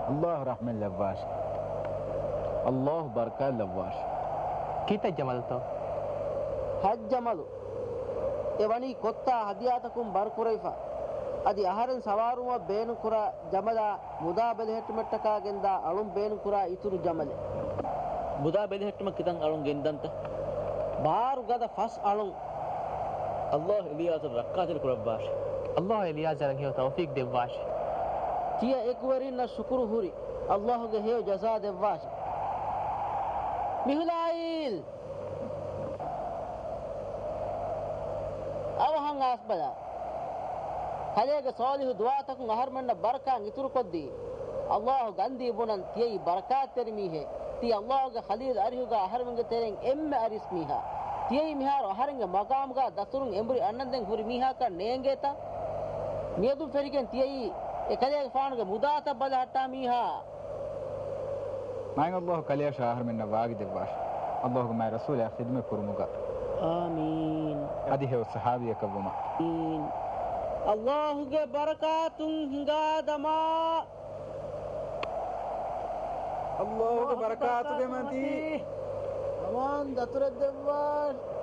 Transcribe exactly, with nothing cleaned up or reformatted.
الله رحمن لواش الله بركة لواش كيتا جمال تو حج جمال එවැනි කොත්තා හදියාතකුම් බර්කුරයිෆා අදි අහරන් සවාරුම බේනු කුරා ජමලා මුදා බෙලහෙට්ටමට්ටකා ගෙන්දා අලුම් බේනු කුරා ඉතුරු ජමලේ මුදා බෙලහෙට්ටම කිතන් අලුම් ගෙන්දන්ත බාරු ගද ෆස් අලුම් අල්ලාහ් එලියාස රක්කාතල් කුරබ්බාෂ අල්ලාහ් එලියාස රංගිය තෞෆීක් දෙවාෂ තිය එක්වරින්න ශුක්රු හුරි අල්ලාහ්ගේ හේව ජසා දෙවාෂ මිහුලායිල් අවහන් ආස්බලා හලේගේ සෝලිහු දුආතකුන් අහර්මන්න බරකාන් ඉතුරු කොද්දී අල්ලාහ් ගන්දී බුනන් තියයි බරකාත් තෙරිමීහෙ ති අල්ලාහ්ගේ ඛලීල් අරිහුගා අහර්මංගේ තෙරෙන් එම්මෙ අරිස් මීහා තියයි මිහාර අහරංගේ මගාම්ගා දසුරුන් එම්බරි අන්නන්දෙන් හුරි මීහා කන් නේංගේතා නියදුම් ෆෙරිගෙන් තියයි එකලේගේ ෆානුගේ මුදාත බල හට්ටා මීහා ماين الله كليا شاهر من نواقد الواش الله ما رسول خدمة كرمك آمين هذه هو الصحابي كبوما آمين الله بركات هنگادما الله بركات بمنتي امان دتر الدواش